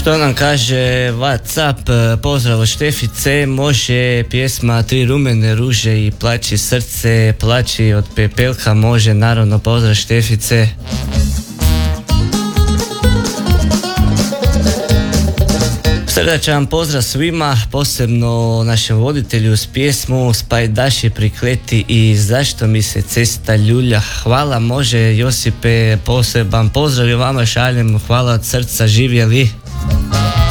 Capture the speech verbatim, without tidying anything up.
Što nam kaže WhatsApp? Pozdrav od Štefice, može pjesma Tri rumene ruže i Plači srce, plači od Pepelka, može, naravno. Pozdrav Štefice. Srdačan pozdrav svima, posebno našem voditelju s pjesmu Spajdaši prikleti i Zašto mi se cesta ljulja. Hvala, može Josipe, poseban pozdrav i vama šaljem, hvala od srca, živjeli.